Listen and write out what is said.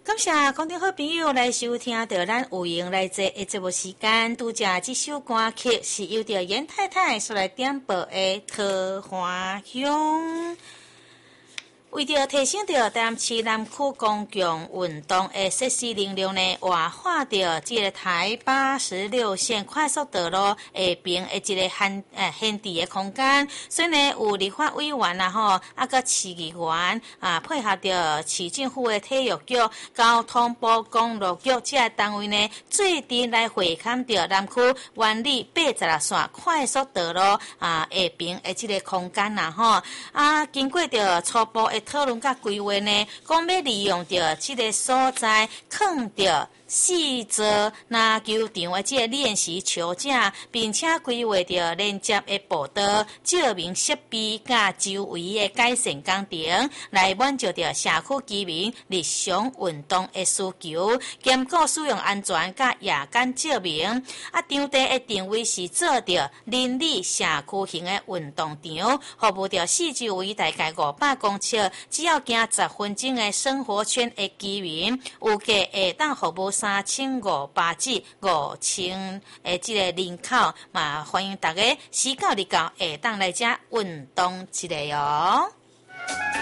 感谢观众好朋友来收听到咱有闲来坐的节目时间。拄则这首歌曲是由着严太太所来点播的《桃花香》。为着提升着台南市南区公共运动的设施能量呢，活化着这个台86线快速道路下边的一个现地的空间，所以呢，有立法委员甲市议员配合着市政府的体育局、交通部公路局这个单位呢，做阵来会勘着南区原里86线快速道路下边的这个空间经过着初步的讨论甲规划呢，讲要利用着这个所在，放着4座篮球场的这个练习球架，并且规划着连接的步道、照明设备甲周围的改善工程，来满足着社区居民日常运动的需求，兼顾使用安全甲夜间照明。场地的定位是做着邻里社区型的运动场，服务着四周围大概500公尺，只要行10分钟的生活圈的居民，预计会当服务3500至5000的这个人口嘛，欢迎大家时到日到，会当来这运动一下哦。